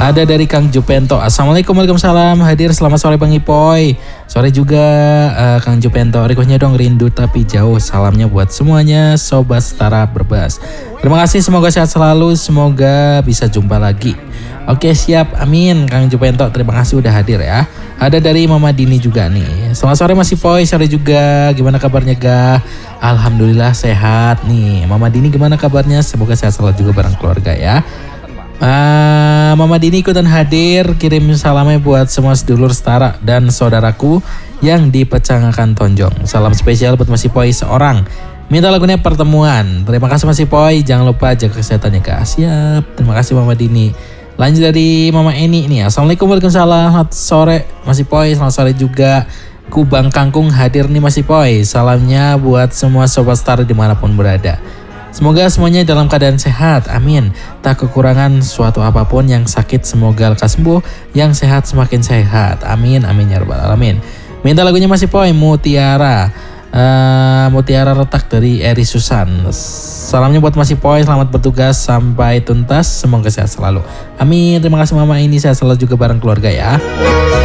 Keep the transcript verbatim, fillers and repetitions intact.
Ada dari Kang Jupento. Assalamualaikum, waalaikumsalam. Hadir, selamat sore Bang Ipoy. Sore juga uh, Kang Jupento. Requestnya dong rindu tapi jauh. Salamnya buat semuanya Sobat Setara Berbas. Terima kasih, semoga sehat selalu. Semoga bisa jumpa lagi. Oke, siap, amin Kang Jupento. Terima kasih udah hadir ya. Ada dari Mama Dini juga nih. Selamat sore Mas Ipoy, sore juga. Gimana kabarnya Ga? Alhamdulillah sehat nih. Mama Dini gimana kabarnya? Semoga sehat selalu juga bareng keluarga ya. Uh, Mama Dini ikutan hadir, kirim salamnya buat semua sedulur setara dan saudaraku yang di Pecangakan Tonjong. Salam spesial buat Mas Ipoy seorang. Minta lagunya Pertemuan. Terima kasih Mas Ipoy, jangan lupa jaga kesehatannya Kak. Siap, terima kasih Mama Dini. Lanjut dari Mama Eni nih. Assalamualaikum, waalaikumsalam. Selamat sore Mas Ipoy, selamat sore juga. Kubang Kangkung hadir nih Mas Ipoy. Salamnya buat semua sobat setara dimanapun berada. Semoga semuanya dalam keadaan sehat, amin. Tak kekurangan suatu apapun, yang sakit semoga lekas sembuh, yang sehat semakin sehat, amin, amin ya rabbal alamin. Minta lagunya Mas Ipoy, Mutiara, uh, Mutiara Retak dari Eri Susan. Salamnya buat Mas Ipoy, selamat bertugas sampai tuntas, semoga sehat selalu. Amin, terima kasih Mama ini, sehat selalu juga bareng keluarga ya.